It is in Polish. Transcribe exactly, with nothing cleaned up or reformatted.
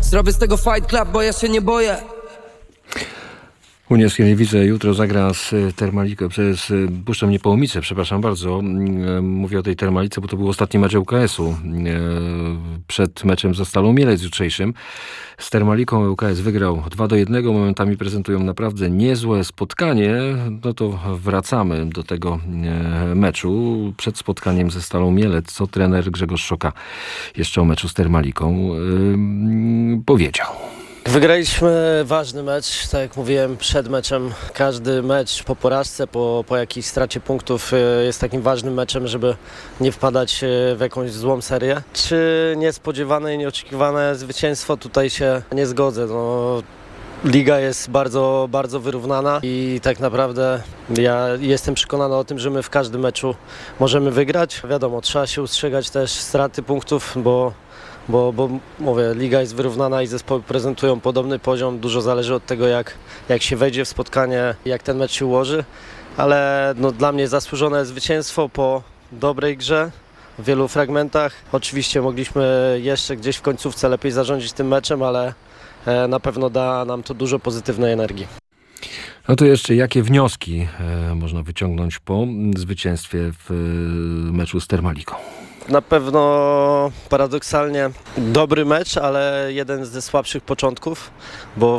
Zrobię z tego fight club, bo ja się nie boję. Unię Skierniewice jutro zagra z Termaliką, przez Puszczą Niepołomice, przepraszam bardzo. Mówię o tej Termalice, bo to był ostatni mecz U K S-u przed meczem ze Stalą Mielec jutrzejszym. Z Termaliką U K S wygrał dwa do jednego. Momentami prezentują naprawdę niezłe spotkanie. No to wracamy do tego meczu. Przed spotkaniem ze Stalą Mielec, co trener Grzegorz Szoka jeszcze o meczu z Termaliką yy, powiedział. Wygraliśmy ważny mecz, tak jak mówiłem przed meczem. Każdy mecz po porażce, po, po jakiejś stracie punktów jest takim ważnym meczem, żeby nie wpadać w jakąś złą serię. Czy niespodziewane i nieoczekiwane zwycięstwo? Tutaj się nie zgodzę. No, liga jest bardzo, bardzo wyrównana i tak naprawdę ja jestem przekonany o tym, że my w każdym meczu możemy wygrać. Wiadomo, trzeba się ustrzegać też straty punktów, bo Bo, bo mówię, liga jest wyrównana i zespoły prezentują podobny poziom. Dużo zależy od tego, jak, jak się wejdzie w spotkanie, jak ten mecz się ułoży. Ale no, dla mnie zasłużone zwycięstwo po dobrej grze w wielu fragmentach. Oczywiście mogliśmy jeszcze gdzieś w końcówce lepiej zarządzić tym meczem, ale na pewno da nam to dużo pozytywnej energii. No to jeszcze jakie wnioski e, można wyciągnąć po zwycięstwie w e, meczu z Termaliką? Na pewno paradoksalnie dobry mecz, ale jeden ze słabszych początków, bo